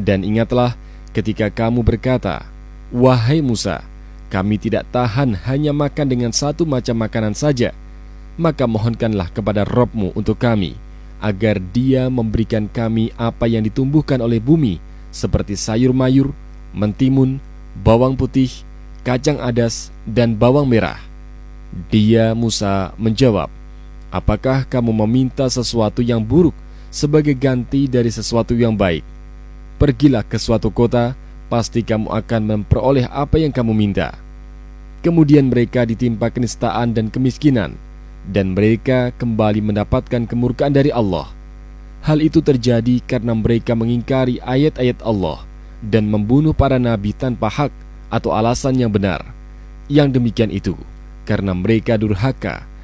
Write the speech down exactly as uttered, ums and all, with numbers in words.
Dan ingatlah ketika kamu berkata, "Wahai Musa, kami tidak tahan hanya makan dengan satu macam makanan saja. Maka mohonkanlah kepada Rabb-Mu untuk kami, agar Dia memberikan kami apa yang ditumbuhkan oleh bumi, seperti sayur mayur, mentimun, bawang putih, kacang adas, dan bawang merah." Dia, Musa, menjawab, "Apakah kamu meminta sesuatu yang buruk sebagai ganti dari sesuatu yang baik? Pergilah ke suatu kota, pasti kamu akan memperoleh apa yang kamu minta." Kemudian mereka ditimpa kenistaan dan kemiskinan, dan mereka kembali mendapatkan kemurkaan dari Allah. Hal itu terjadi karena mereka mengingkari ayat-ayat Allah dan membunuh para nabi tanpa hak atau alasan yang benar. Yang demikian itu karena mereka durhaka